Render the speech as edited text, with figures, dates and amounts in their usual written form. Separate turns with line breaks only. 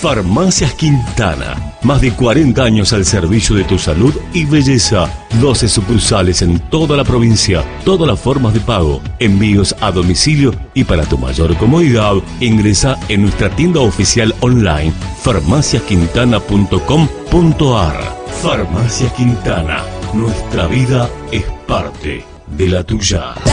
Farmacias Quintana. Más de 40 años al servicio de tu salud y belleza. 12 sucursales en toda la provincia. Todas las formas de pago. Envíos a domicilio y para tu mayor comodidad, ingresa en nuestra tienda oficial online farmaciasquintana.com.ar. Farmacia Quintana. Nuestra vida es parte de la tuya.